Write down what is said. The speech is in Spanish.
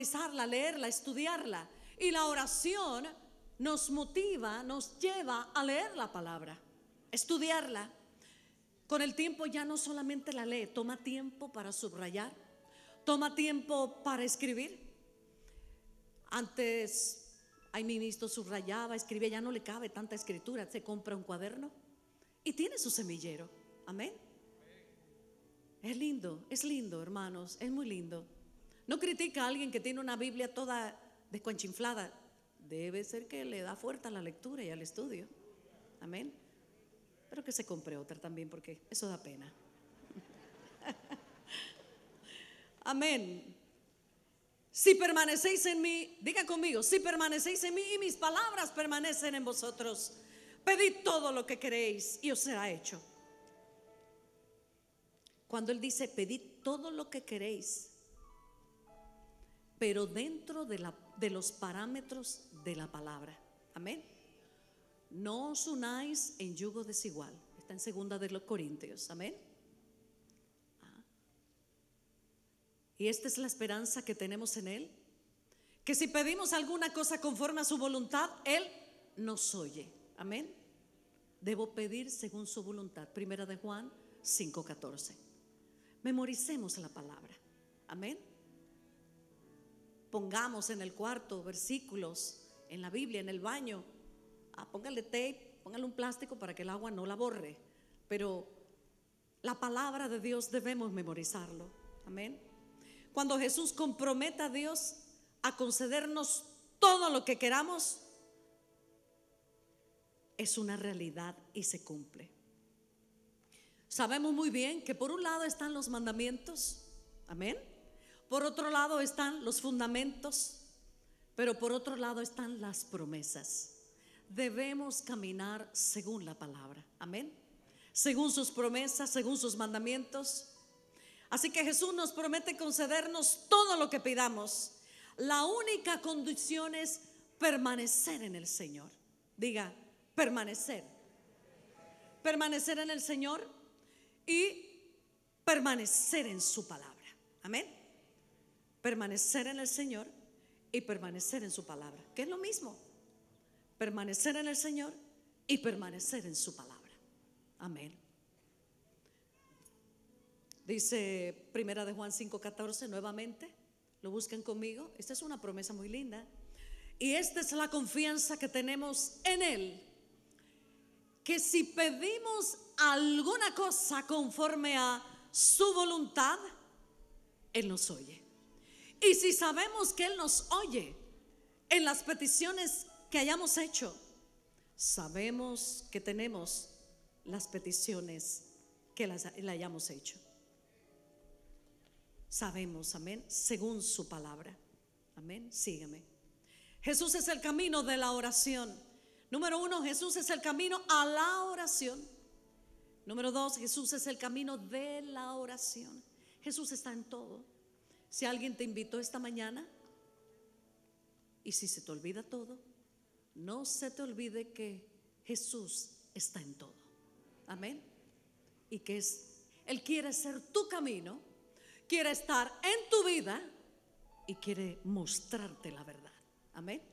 memorizarla, leerla, estudiarla. Y la oración nos motiva, nos lleva a leer la palabra, estudiarla. Con el tiempo ya no solamente la lee, toma tiempo para subrayar, toma tiempo para escribir. Antes hay ministros, subrayaba, escribía, ya no le cabe tanta escritura, se compra un cuaderno y tiene su semillero. Amén. Es lindo, hermanos, es muy lindo. No critica a alguien que tiene una Biblia toda desconchinflada. Debe ser que le da fuerza a la lectura y al estudio. Amén. Pero que se compre otra también, porque eso da pena. Amén. Si permanecéis en mí, diga conmigo, si permanecéis en mí y mis palabras permanecen en vosotros, pedid todo lo que queréis y os será hecho. Cuando él dice pedid todo lo que queréis, pero dentro de los parámetros de la palabra. Amén. No os unáis en yugo desigual. Está en 2 de los Corintios. Amén. Y esta es la esperanza que tenemos en Él, que si pedimos alguna cosa conforme a su voluntad, Él nos oye. Amén. Debo pedir según su voluntad. 1 de Juan 5:14. Memoricemos la palabra. Amén. Pongamos en el cuarto versículos en la Biblia, en el baño. Póngale tape, póngale un plástico para que el agua no la borre. Pero la palabra de Dios debemos memorizarlo. Amén. Cuando Jesús compromete a Dios a concedernos todo lo que queramos, es una realidad y se cumple. Sabemos muy bien que por un lado están los mandamientos, amén. Por otro lado están los fundamentos, pero por otro lado están las promesas. Debemos caminar según la palabra, amén, según sus promesas, según sus mandamientos. Así que Jesús nos promete concedernos todo lo que pidamos. La única condición es permanecer en el Señor. Diga, permanecer. Permanecer en el Señor y permanecer en su palabra. Amén. Permanecer en el Señor y permanecer en su palabra, que es lo mismo. Permanecer en el Señor y permanecer en su palabra. Amén. Dice 1 de Juan 5:14 nuevamente. Lo buscan conmigo. Esta es una promesa muy linda. Y esta es la confianza que tenemos en Él, que si pedimos alguna cosa conforme a su voluntad, Él nos oye. Y si sabemos que Él nos oye en las peticiones que hayamos hecho, sabemos que tenemos las peticiones que le hayamos hecho. Sabemos, amén, según su palabra. Amén, sígueme. Jesús es el camino de la oración. Número 1, Jesús es el camino a la oración. Número 2, Jesús es el camino de la oración. Jesús está en todo. Si alguien te invitó esta mañana y si se te olvida todo, no se te olvide que Jesús está en todo. Amén. Y que Él quiere ser tu camino, quiere estar en tu vida y quiere mostrarte la verdad. Amén.